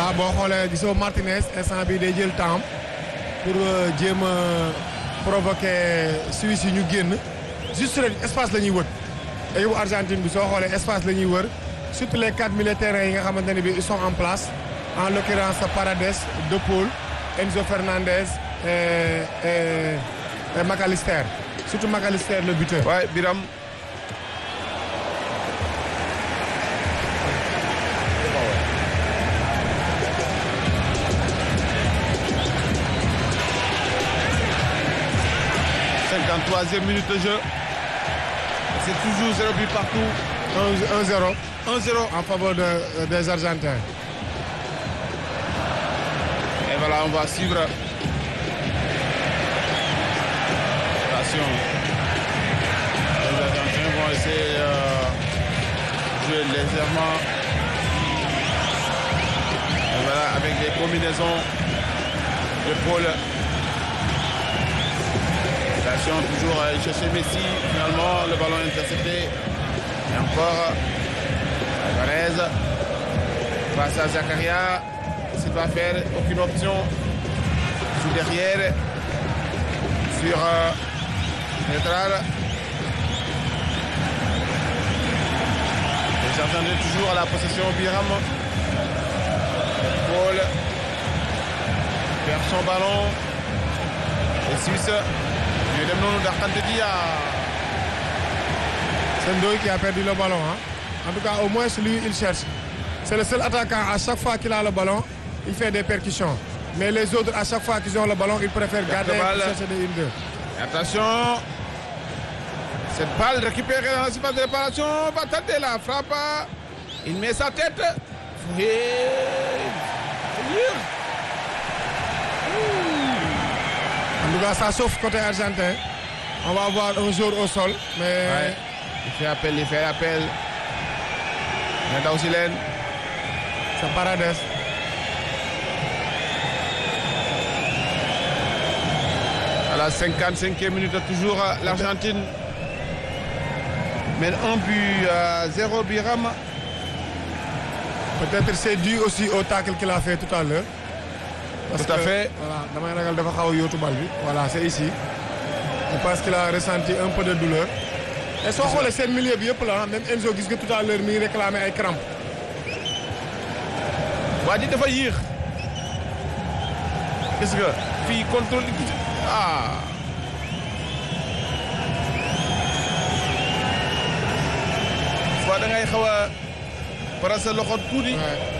voilà boo xoolee gisoo Martinez instant bi day jël temps pour jéem a provoquer Suisse yi ñu génn juste rek espace la ñuy wër équipe Argentine bi soo xoolee espace la ñuy wër surtout les 4 militaires yi nga xamante ne bi ils sont en place en l'occurrence Paredes De Paul Enzo Fernandez et McAllister surtout McAllister le buteur. Ouais, Biram. Troisième minute de jeu. C'est toujours 0 but partout. 1-0. 1-0 en faveur des Argentins. Et voilà, on va suivre. Attention. Les Argentins vont essayer de jouer légèrement. Et voilà, avec des combinaisons de pôle. Toujours à chercher Messi, finalement le ballon intercepté et encore Alvarez face à Zakaria, s'il va faire aucune option sous derrière sur Neutral. Les Argentins toujours à la possession. Biram Paul perd son ballon. Les Suisses. C'est Ndoye qui a perdu le ballon. Hein. En tout cas, au moins, lui, il cherche. C'est le seul attaquant, à chaque fois qu'il a le ballon, il fait des percussions. Mais les autres, à chaque fois qu'ils ont le ballon, ils préfèrent garder et chercher des 1-2. Attention. Cette balle récupérée dans la surface de réparation. Va tenter la frappe. Il met sa tête. En tout cas, ça chauffe côté argentin. On va avoir un jour au sol. Mais... Ouais. Il fait appel. C'est Paredes. À la 55e minute, toujours l'Argentine mène un but à 0 Biram. Peut-être c'est dû aussi au tackle qu'il a fait tout à l'heure. Tout à fait. Voilà, c'est ici. Je pense qu'il a ressenti un peu de douleur. Et si on voit le milieu, même Enzo dit que tout à l'heure, il réclamait un crampe. Wadi dafa yéex. Gis nga fii contrôle fois da ngay xaw a faral sa loxo tuuti.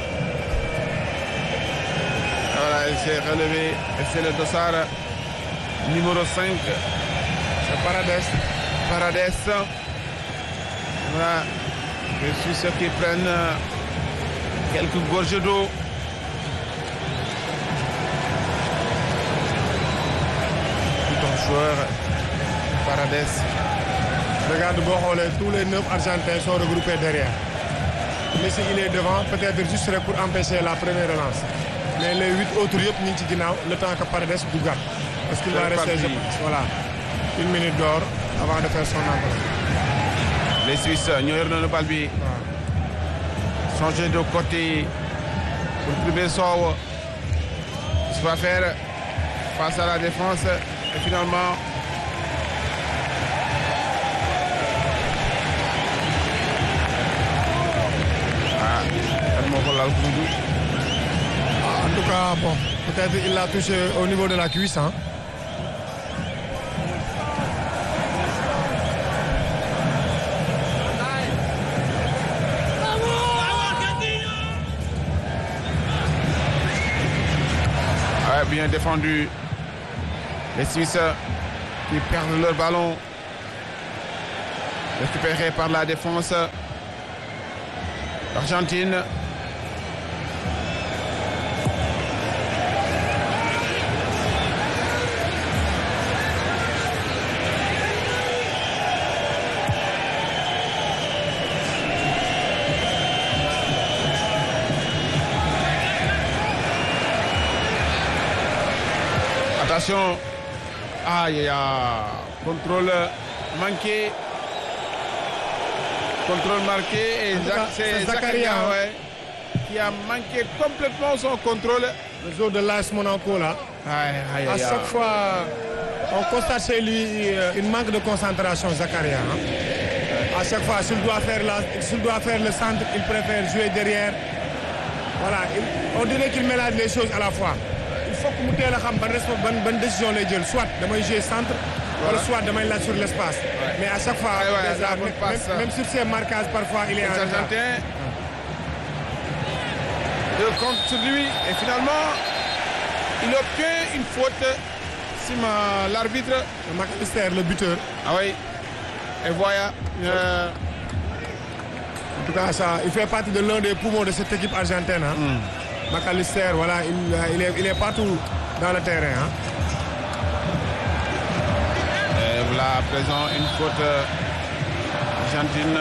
Voilà, il s'est relevé et c'est le dossard numéro 5. C'est Paredes. Voilà. Je suis sûr qu'ils prennent quelques gorgées d'eau. Tout un joueur. Paredes. Regarde, tous les 9 Argentins sont regroupés derrière. Messi, il est devant, peut-être juste pour empêcher la première relance. Mais les 8 autres, le temps que Paredes douga. Parce qu'il va rester, voilà, 1 minute d'or avant de faire son entrée. Les Suisses, nous avons le balbi. Changer de côté pour le premier saut. Ce va faire face à la défense. Et finalement, en tout cas, bon, peut-être il l'a touché au niveau de la cuisse. Hein. Ouais, bien défendu. Les Suisses qui perdent leur ballon. Récupéré par la défense argentine. Attention. Aïe, aïe, contrôle manqué. Contrôle marqué et c'est Zakaria. Ouais. qui a manqué complètement son contrôle. Le joueur de l'AS Monaco là. À chaque fois, on constate chez lui une manque de concentration, Zakaria. À chaque fois, s'il doit faire le centre, il préfère jouer derrière. Voilà, on dirait qu'il mélange les choses à la fois. Il faut que mu teel a xam ban décision lay jël, soit damay jouer centre, wala soit damay laaj sur l'espace. Mais à chaque fois, même sur ses marquages, parfois il est en retard. Deux comptes sur lui et finalement il obtient une faute sur l'arbitre. McAllister, le buteur. Ah oui. Et voilà. En tout cas, ça, il fait partie de l'un des poumons de cette équipe argentine. McAllister, voilà, il est partout dans le terrain. Et voilà à présent une faute argentine.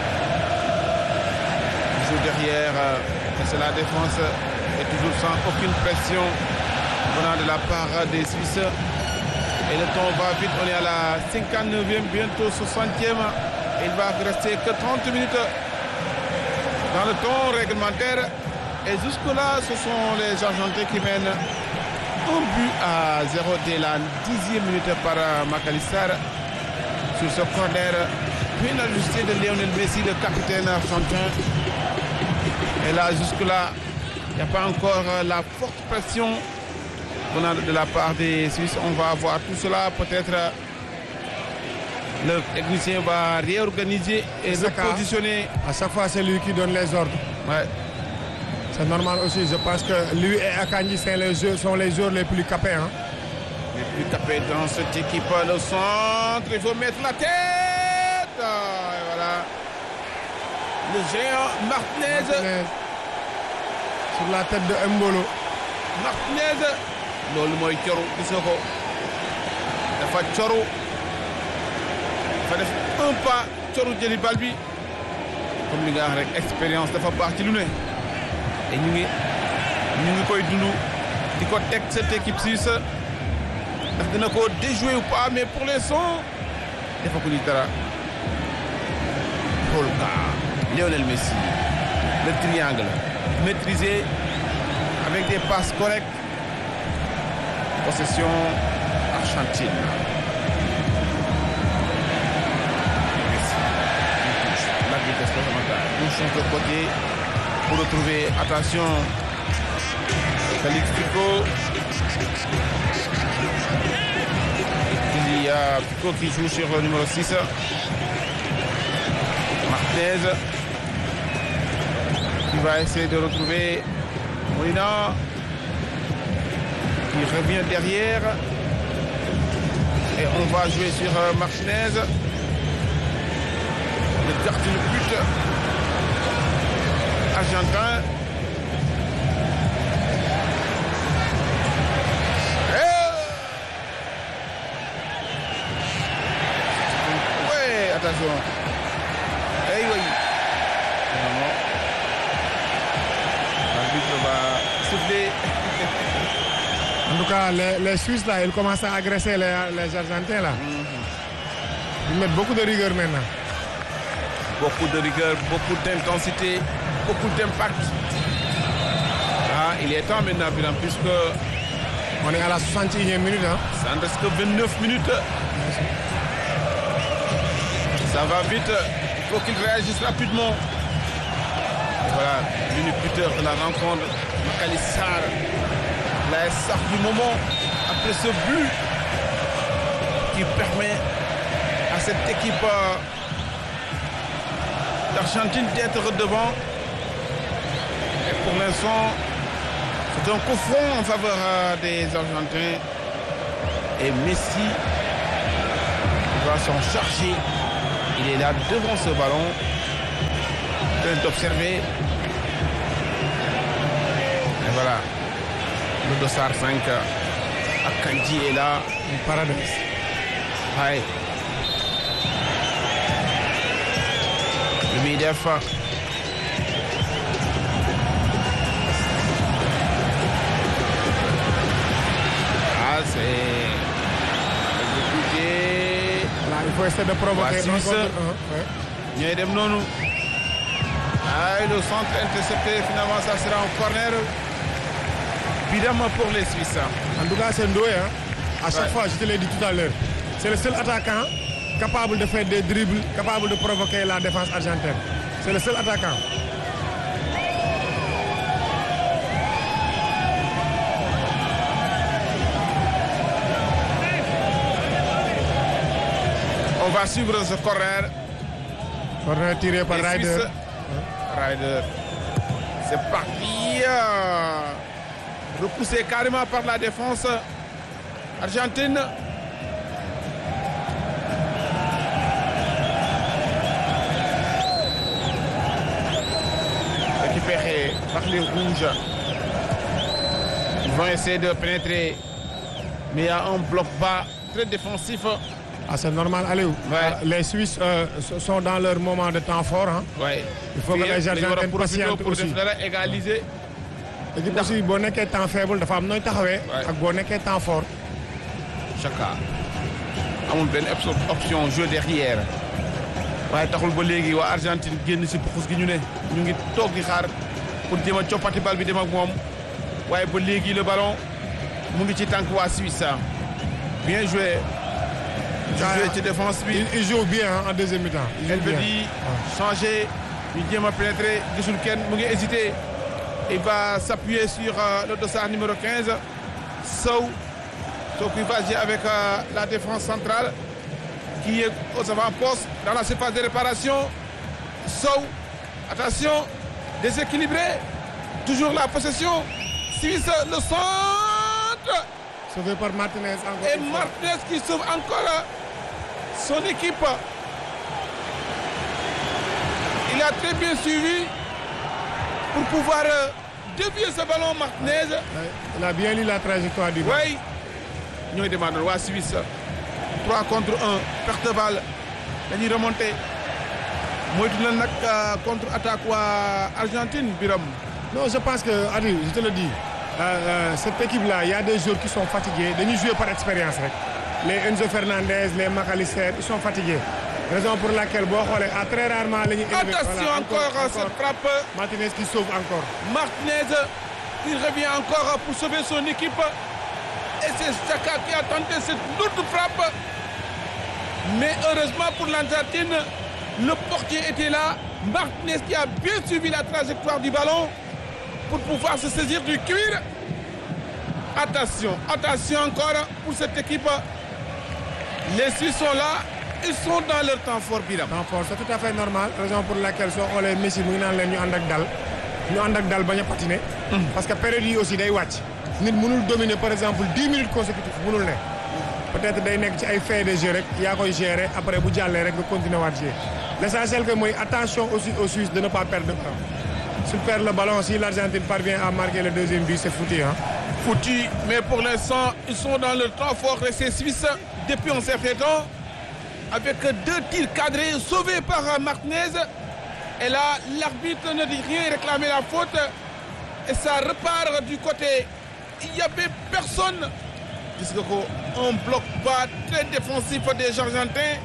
Il joue derrière. Et c'est la défense et toujours sans aucune pression venant de la part des Suisses. Et le temps va vite, on est à la 59e, bientôt 60e. Il va rester que 30 minutes dans le temps réglementaire. Et jusque-là, ce sont les Argentins qui mènent 1-0 dès la 10e minute par McAllister. Sur ce corner, bien ajusté de Lionel Messi, le capitaine argentin. Et là, jusque-là, il n'y a pas encore la forte pression venant de la part des Suisses. On va voir tout cela. Peut-être le technicien va réorganiser et repositionner. À chaque fois, c'est lui qui donne les ordres. Ouais. C'est normal aussi. Je pense que lui et Akanji sont les joueurs les plus capés. Les plus capés dans cette équipe. Le centre, il faut mettre la tête. Et voilà. Le géant Martinez. Sur la tête de Mbolo. Martinez. loolu mooy coru gis nga ko dafa coru dafa def un pas coru jëli bal bi comme li nga wax rek expérience dafa baax ci lu ne et ñu ngi koy dund di ko teg cette équipe suisse ndax dina ko déjouer ou pas mais pour l'instant dafa ko ni dara Paul Lionel Messi le triangle maîtrisé avec des passes correctes. Possession argentine. La vitesse fondamentale. On change de côté pour retrouver, attention, Félix Pico. Il y a Pico qui joue sur le numéro 6. Martinez qui va essayer de retrouver Molina. Il revient derrière et on va jouer sur Martinez, le gardien de but argentin. Ouais, attention. Eh oui. L'arbitre va souffler. En tout cas, les Suisses, là, ils commencent à agresser les Argentins. Là. Ils mettent beaucoup de rigueur maintenant. Beaucoup de rigueur, beaucoup d'intensité, beaucoup d'impact. Ah, il est temps maintenant, puisque... On est à la 61e minute. Ça ne reste que 29 minutes. Ça va vite. Il faut qu'ils réagissent rapidement. Et voilà, l'unique buteur de la rencontre, McAllister. La sort du moment après ce but qui permet à cette équipe d'Argentine d'être devant. Et pour l'instant, c'est un coup franc en faveur des Argentins. Et Messi va s'en charger. Il est là devant ce ballon. En train d'observer. Et voilà. Le dossard 5, Akanji est là. Un paradis. Ouais. Le Midef. Ah, c'est exécuté. Là, il faut essayer de provoquer. Ñooy dem noonu. Ah, le centre intercepté, finalement, ça sera un corner. Évidemment pour les Suisses. En tout cas, c'est Ndoye. À chaque fois, je te l'ai dit tout à l'heure, c'est le seul attaquant capable de faire des dribbles, capable de provoquer la défense argentine. C'est le seul attaquant. On va suivre ce corner. Corner tiré par Ryder. Ryder. C'est parti. Repoussé carrément par la défense argentine. Récupéré par les rouges. Ils vont essayer de pénétrer. Mais il y a un bloc bas très défensif. Ah, c'est normal, allez où les Suisses sont dans leur moment de temps fort. Hein. Ouais. Il faut que les Argentins patientent aussi. Égaliser. Équipe aussi boo nekkee temps faible dafa am nooy taxawee. ak boo nekkee temps fort. Chaka amul benn option jeu derrière waaye taxul ba léegi waa Argentine génn si puxus gi ñu ne ñu ngi toog di xaar pour jéem a coppati bal bi dem ak moom waaye ba léegi le ballon mu ngi ci tànk waa Suisse. Bien joué. Joué ci défense bi. Il joue bien hein, en deuxième mi-temps. Elle veut dire changer ñu jéem a pénétrer gisul kenn mu ngi hésité. Il va s'appuyer sur le dossard numéro 15, Sow. Sow qui va jouer avec la défense centrale qui est aux avant-postes dans la surface de réparation. Sow, attention, déséquilibré. Toujours la possession. Suisse, le centre. Sauvé par Martinez encore. Et Martinez qui sauve encore son équipe. Il a très bien suivi pour pouvoir dévier ce ballon Martinez. Il a bien lu la trajectoire du ballon. Oui. Nous demandons à Suisse. 3 contre 1. Perte de balle. Dañuy remonter. Moytu na nag contre-attaque waa Argentine, Biram. Non, je pense que, Adi, je te le dis, cette équipe-là, il y a des joueurs qui sont fatigués. Ils jouent par expérience. Les Enzo Fernandez, les McAllister, ils sont fatigués. Raison pour laquelle, à très rarement, les attention voilà, encore cette frappe. Martinez qui sauve encore. Martinez, il revient encore pour sauver son équipe. Et c'est Chaka qui a tenté cette lourde frappe. Mais heureusement pour l'Argentine, le portier était là. Martinez qui a bien suivi la trajectoire du ballon pour pouvoir se saisir du cuir. Attention, attention encore pour cette équipe. Les Suisses sont là. Ils sont dans leur temps fort, Biram. Temps fort, c'est tout à fait normal. Raison pour laquelle on les Messi mu ngi naan leen ñu ànd ak dal. ñu ànd ak dal bañ a patiner. Parce que période yi aussi day wàcc. nit mënul dominer par exemple 10 minutes consécutives mënul ne. peut-être day nekk ci ay faits de jeu rek yaa koy gérer après bu jàllee rek nga continuer waat jouer. L'essentiel que mooy attention aussi aux Suisses de ne pas perdre de temps. S'ils perdent le ballon, si l'Argentine parvient à marquer le deuxième but, c'est foutu. Hein? Foutu, mais pour l'instant, ils sont dans le temps fort et ces Suisses depuis un certain temps. Avec 2 tirs cadrés sauvés par Martinez. Et là, l'arbitre ne dit rien, réclamer la faute. Et ça repart du côté. Il n'y avait personne. Un bloc bas très défensif des Argentins.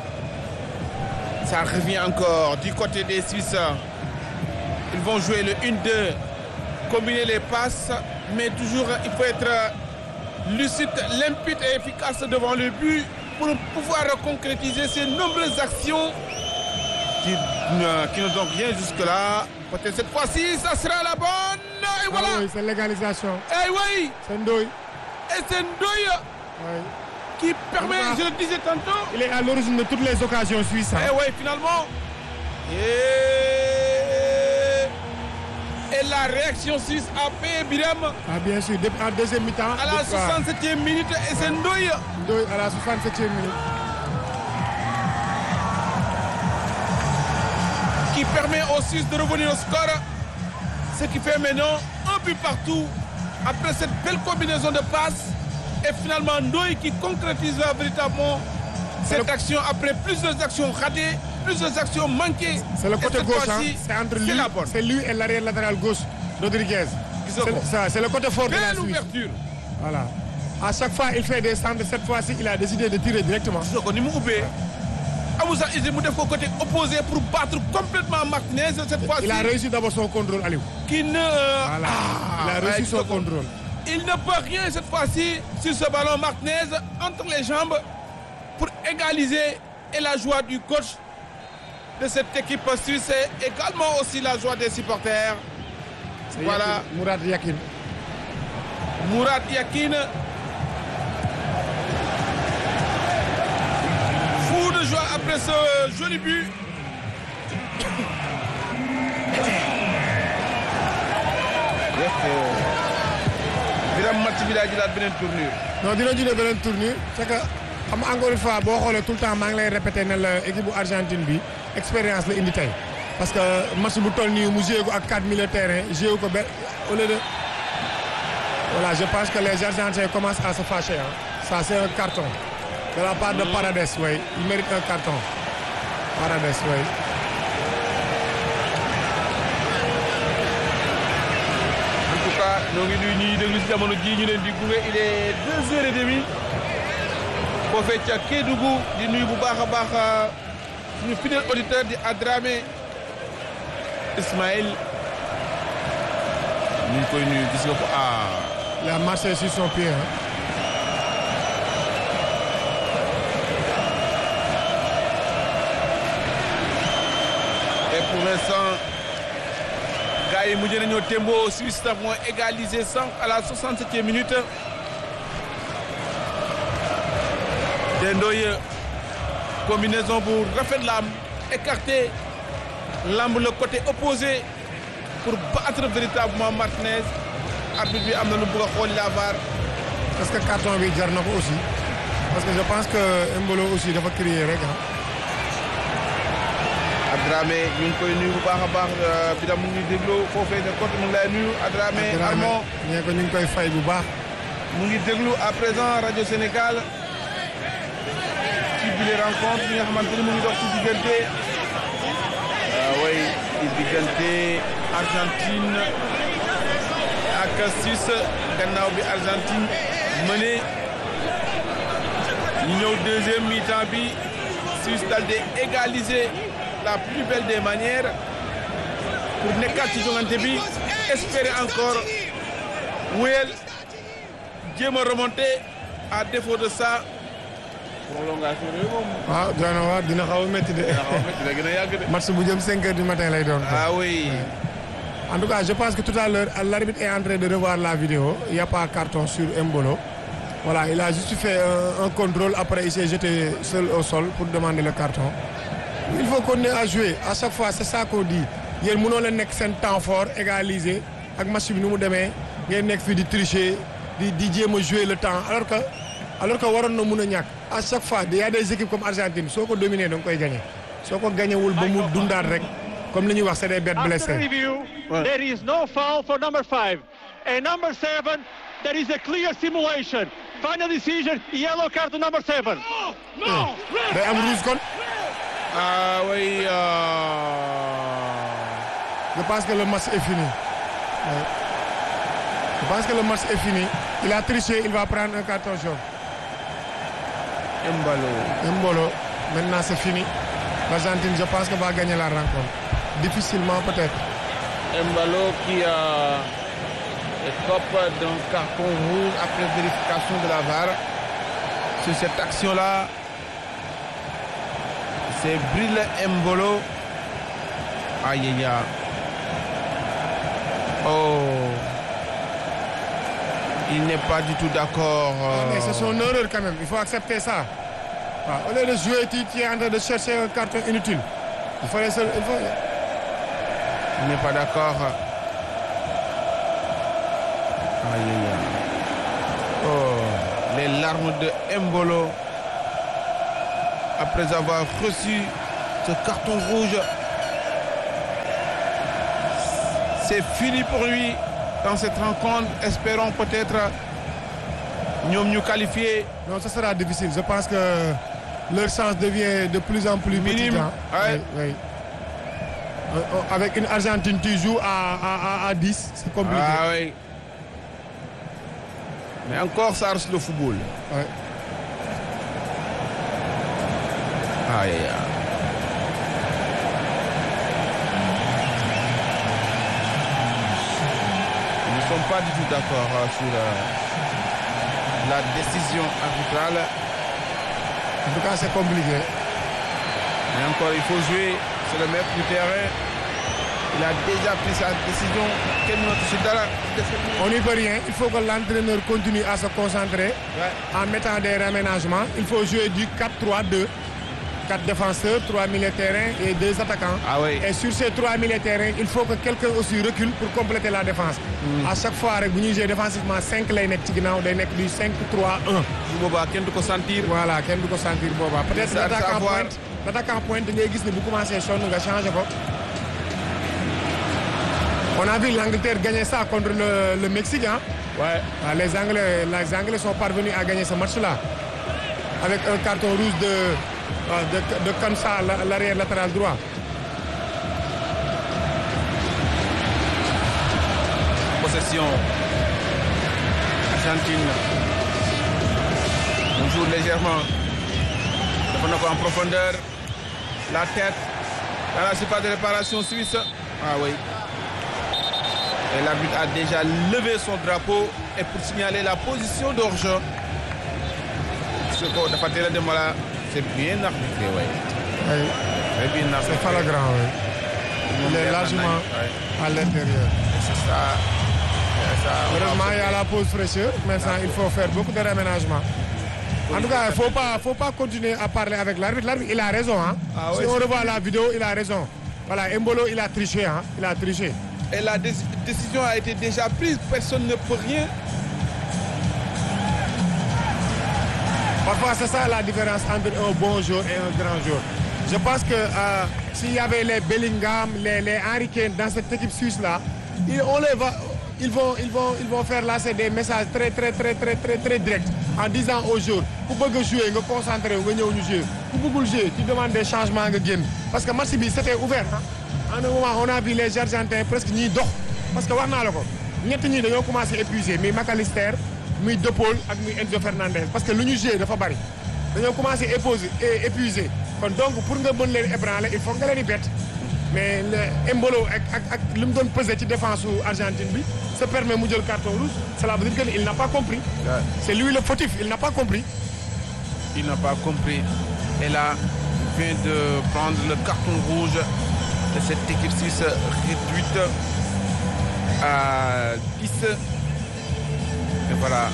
Ça revient encore du côté des Suisses. Ils vont jouer le 1-2, combiner les passes. Mais toujours, il faut être lucide, limpide et efficace devant le but pour pouvoir concrétiser ces nombreuses actions qui ne donnent rien jusque-là. Peut-être cette fois-ci, ça sera la bonne. Et voilà. Ah oui, c'est l'égalisation. Eh oui. C'est Ndoye. Et c'est Ndoye qui permet, je le disais tantôt. Il est à l'origine de toutes les occasions suisses. Hein. Eh oui, finalement. Et la réaction suisse a payé Biram. Ah bien sûr, en deuxième mi-temps. À la 67e minute, et c'est Ndoye. Ndoye à la 67e minute. Qui permet aux Suisses de revenir au score. Ce qui fait maintenant un but partout. Après cette belle combinaison de passes. Et finalement Ndoye qui concrétise véritablement cette action après plusieurs actions ratées, plusieurs actions manquées. C'est le côté gauche, hein? C'est entre lui, c'est lui et l'arrière latéral gauche, Rodriguez. C'est le côté fort de la Suisse. Ouverture. Voilà. À chaque fois, il fait des centres. Cette fois-ci, il a décidé de tirer directement. Amoussa Issi mu def ko côté opposé pour battre complètement Martinez cette fois-ci. Il a réussi d'abord son contrôle, Aliou. Qui ne... Voilà. Il a réussi son contrôle. Il ne peut rien cette fois-ci sur ce ballon. Martinez entre les jambes pour égaliser, et la joie du coach de cette équipe suisse et également aussi la joie des supporters. Voilà. Mourad Yakin. Mourad Yakin. Fou de joie après ce joli but. Biram match bi daa jëlaat beneen tournure. Non dina jëlee beneen tournure c'est que xam nga encore une fois boo xoolee tout le temps maa ngi lay répété ne la équipe bu Argentine bi expérience la indi tey parce que match bu toll nii mu joué ko ak 4 milieux de terrain joué ko ba au lieu de voilà je pense que les Argentins commencent à se fâcher hein. Ça c'est un carton de la part de Paredes oui il mérite un carton Paredes oui. ñoo ngi nuyu ñuy déglu ci jamono ji ñu leen di gunge il est 2h30 foofee ca Kédougou di nuyu bu baax a baax suñu fidèle auditeur di Adramé Ismaël ñu ngi koy nuyu gis nga ko il a marché sur son pied hein. Et pour l'instant gars yi mujj nañoo tembo Suisse nag mooy égalisé sànq à la 67e minute. Dendoy combinaison bu rafet la am écarté lamb le côté opposé pour battre véritablement Martinez. Arbitre bi am na lu bëgg a xool la VAR. Est-ce que carton bi jar na ko aussi parce que je pense que Embolo aussi dafa crier rek ah. Adramé ñu ngi koy nuyu bu baax a baax bi tam mu ngi déglu foofee ne côté mu ngi lay nuyu Adramé Armand ñee ko ñu ngi koy fay bu baax. mu ngi déglu à présent Radio Sénégal ci bile rencontre bi nga xamante ni mu ngi dox ci diggante way ci diggante Argentine ak Suisse gannaaw bi Argentine mené ñu ñëw deuxième mi-temps bi Suisse dal di égaliser la plus belle des manières pour nekkaat ci jongante bi espérer encore wéyal jéem a remonter à défaut de ça prolongation yooyu moom. waaw dina waar dina xaw a métti de. dina xaw a métti de gën a yàgg de. match bu jëm 5 heures du matin lay doon. ah oui. En tout cas je pense que tout à l'heure l'arbitre est en train de revoir la vidéo il y a pas carton sur Embolo. Voilà il a juste fait un contrôle après il s'est jeté seul au sol pour demander le carton. Il faut continuer à jouer à chaque fois c'est ça qu'on dit yéen mënoo leen nekk seen temps fort égaliser ak match bi nu mu demee ngeen nekk fii di tricher di jéem a jouer le temps alors que waroon na mun a ñàkk. À chaque fois il y a des équipes comme Argentine soo ko dominer da nga koy gagner soo ko gagner wul ba mu dundaat rek comme li ñuy wax c'est des bêtes blessées. After review, there is no foul for number 5 and number 7. There is a clear simulation. Final decision, yellow card to number 7. No. Day am rouge kon. Ah oui. Je pense que le match est fini. Ouais. Je pense que le match est fini. Il a triché, il va prendre un carton jaune. Embolo. Maintenant c'est fini. L'Argentine, je pense que va gagner la rencontre. Difficilement peut-être. Embolo qui écope d'un carton rouge après vérification de la VAR. Sur cette action-là, c'est Bril Embolo. Aïe aïe aïe. Oh. Il n'est pas du tout d'accord. Mais c'est son erreur quand même, il faut accepter ça. Au lieu de jouer, tu es en train de chercher un carton inutile. Il faut... Il n'est pas d'accord. Aïe aïe aïe. Oh. Les larmes de Embolo après avoir reçu ce carton rouge. C'est fini pour lui dans cette rencontre. Espérons peut-être nous qualifier. Non, ce sera difficile. Je pense que leur chance devient de plus en plus minime. Petite, hein. Ouais. Oui. Avec une Argentine, tu joues à 10, c'est compliqué. Ah oui. Mais encore, ça reste le football. Ouais. Aïe aïe aïe. sont pas du tout d'accord sur la décision arbitrale. En tout cas, c'est compliqué. Mais encore, il faut jouer. C'est le maître du terrain. Il a déjà pris sa décision. On n'y peut rien. Il faut que l'entraîneur continue à se concentrer en mettant des réaménagements. Il faut jouer du 4-3-2. 4 défenseurs, 3 milieux de terrain et 2 attaquants. Ah oui. Et sur ces 3 milieux de terrain, il faut que quelqu'un aussi recule pour compléter la défense. À chaque fois, bu ñuy jouer défensivement 5 lay nekk ci ginnaaw day nekk du 5-3-1. bu boobaa kenn du ko sentir. Voilà, kenn du ko sentir boobaa. Peut-être l'attaquant pointe da ngay gis ne bu commencé sonn nga changé ko. On a vu l'Angleterre gagner ça contre le Mexique, hein? Ouais. Les Anglais sont parvenus à gagner ce match-là avec un carton rouge de Kamsa, l'arrière latéral droit. Possession. Argentine. On joue légèrement. En profondeur. La tête. Dans la surface de réparation suisse. Ah oui. Et l'arbitre a déjà levé son drapeau et pour signaler la position d'hors-jeu. C'est bien arbitré, oui. Oui. Bien arbitré. C'est flagrant, oui. Il est largement à l'intérieur. C'est ça. Heureusement, il y a la pause fraîcheur. Maintenant, il faut faire beaucoup de réaménagements. En tout cas, il ne faut pas continuer à parler avec l'arbitre. L'arbitre, il a raison. Hein? Ah, si oui, on revoit la vidéo, il a raison. Voilà, Embolo, il a triché. Hein? Il a triché. Et la décision a été déjà prise. Personne ne peut rien. Parfois, c'est ça la différence entre un bon joueur et un grand joueur. Je pense que s'il y avait les Bellingham, les Harry Kane dans cette équipe suisse-là, ils vont faire lancer des messages très directs en disant aux joueurs, pour bëgg jouer, nga concentré wu nga ñëw ñu jouer. Pour bëggul jouer, tu demandes des changements nga génn. Parce que match bi c'était ouvert. Hein? En un moment, on a vu les Argentins presque ñiy dox. Parce que wax naa la ko ñett ñi dañoo commencé épuisé muy McAllister muy De Paul ak muy Enzo Fernandez parce que lu ñu joué dafa bari dañoo commencé épuisé kon donc pour nga mën leen ébranler il faut nga leen di bett mais Embolo ak li mu doon pesé ci défense su Argentine bi se permet mu jël carton rouge cela veut dire que il n'a pas compris. C'est lui le fautif, il n'a pas compris. Il n'a pas compris. Et là, il vient de prendre le carton rouge de cette équipe suisse réduite à 10. Et voilà.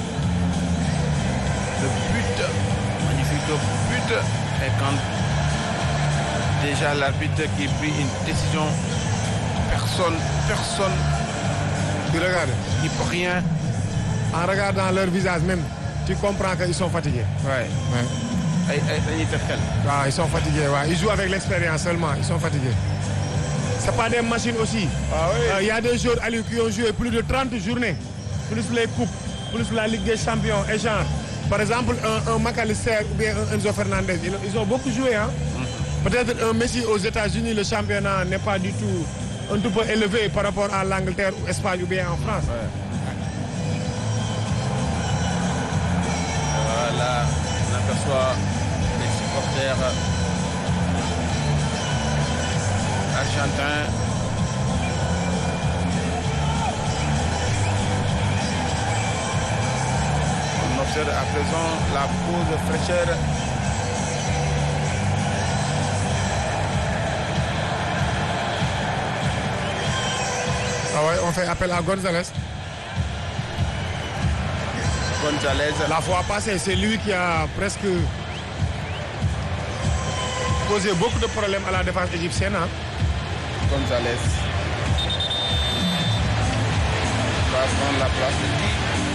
Le but, magnifique but. Et quand déjà l'arbitre qui prit une décision, personne Tu regardes, n'y peut rien. En regardant leur visage même, tu comprends qu'ils sont fatigués. Ouais. Ils sont fatigués. Ouais. Ils jouent avec l'expérience seulement. Ils sont fatigués. C'est pas des machines aussi. Ah oui. Y a des joueurs qui ont joué plus de 30 journées, plus les coupes, plus la Ligue des Champions et genre. Par exemple, un McAllister ou bien un Enzo Fernandez, ils ont beaucoup joué. Hein? Peut-être un Messi aux États-Unis, le championnat n'est pas du tout un tout peu élevé par rapport à l'Angleterre ou Espagne ou bien en France. Ouais. Voilà, on aperçoit les supporters argentins. On observe à présent la pause fraîcheur. Ah ouais, on fait appel à Gonzalez. La fois passée, c'est lui qui a presque posé beaucoup de problèmes à la défense égyptienne. Hein? Gonzalez va prendre la place de qui?